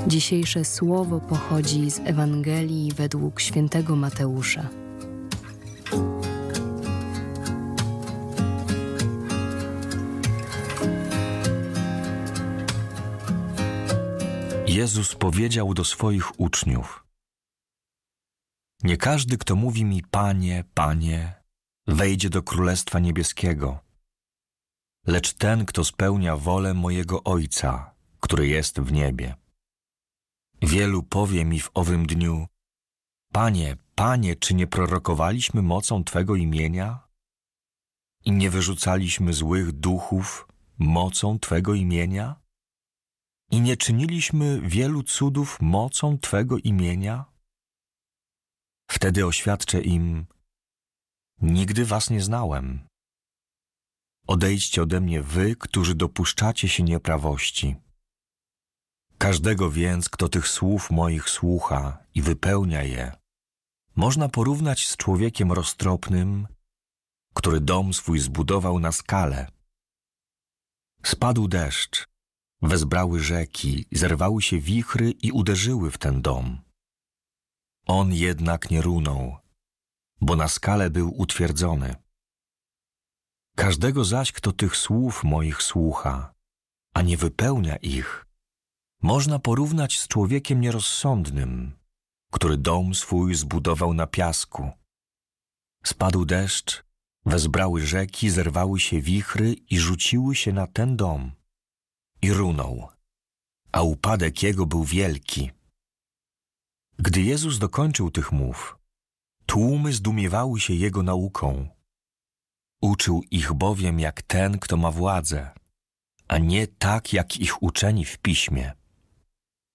Dzisiejsze słowo pochodzi z Ewangelii według świętego Mateusza. Jezus powiedział do swoich uczniów: Nie każdy, kto mówi mi Panie, Panie, wejdzie do Królestwa Niebieskiego, lecz ten, kto spełnia wolę mojego Ojca, który jest w niebie. Wielu powie mi w owym dniu: Panie, Panie, czy nie prorokowaliśmy mocą Twego imienia i nie wyrzucaliśmy złych duchów mocą Twego imienia? I nie czyniliśmy wielu cudów mocą Twego imienia? Wtedy oświadczę im: Nigdy was nie znałem. Odejdźcie ode mnie wy, którzy dopuszczacie się nieprawości. Każdego więc, kto tych słów moich słucha i wypełnia je, można porównać z człowiekiem roztropnym, który dom swój zbudował na skale. Spadł deszcz, wezbrały rzeki, zerwały się wichry i uderzyły w ten dom. On jednak nie runął, bo na skale był utwierdzony. Każdego zaś, kto tych słów moich słucha, a nie wypełnia ich, można porównać z człowiekiem nierozsądnym, który dom swój zbudował na piasku. Spadł deszcz, wezbrały rzeki, zerwały się wichry i rzuciły się na ten dom. I runął, a upadek jego był wielki. Gdy Jezus dokończył tych mów, tłumy zdumiewały się Jego nauką. Uczył ich bowiem jak ten, kto ma władzę, a nie tak jak ich uczeni w Piśmie.